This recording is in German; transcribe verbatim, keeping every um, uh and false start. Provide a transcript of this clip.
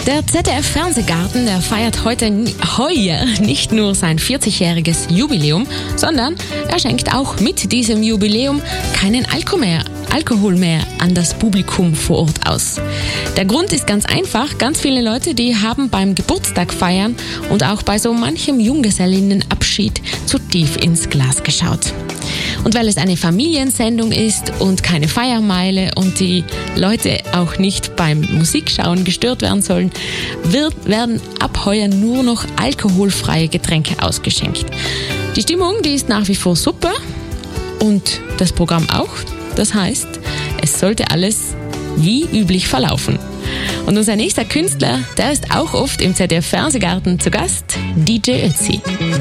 Der Z D F-Fernsehgarten, der feiert heute heuer nicht nur sein vierzigjähriges Jubiläum, sondern er schenkt auch mit diesem Jubiläum keinen Alko mehr, Alkohol mehr an das Publikum vor Ort aus. Der Grund ist ganz einfach. Ganz viele Leute, die haben beim Geburtstag feiern und auch bei so manchem Junggesellinnenabschied zu tief ins Glas geschaut. Und weil es eine Familiensendung ist und keine Feiermeile und die Leute auch nicht beim Musikschauen gestört werden sollen, wird, werden ab heuer nur noch alkoholfreie Getränke ausgeschenkt. Die Stimmung, die ist nach wie vor super und das Programm auch. Das heißt, es sollte alles wie üblich verlaufen. Und unser nächster Künstler, der ist auch oft im Z D F-Fernsehgarten zu Gast, D J Ötzi.